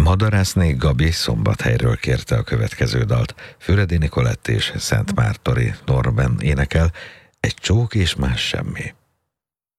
Madarásné Gabi Szombathelyről kérte a következő dalt. Füredi Nikolett és Szent Mártori Norben énekel, Egy csók és más semmi.